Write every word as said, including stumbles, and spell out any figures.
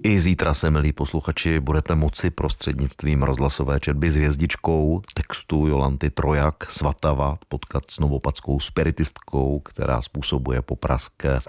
I zítra se, milí posluchači, budete moci prostřednictvím rozhlasové četby s hvězdičkou textu Jolanty Trojak Svatava potkat s novopadskou spiritistkou, která způsobuje poprask v